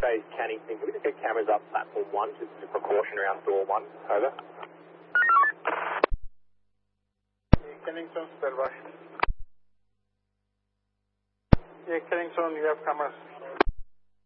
Base Cannington. Can we just get cameras up platform 1, just as a precaution around door 1? Over. Cannington, stand by. Yeah, Cannington, you have cameras.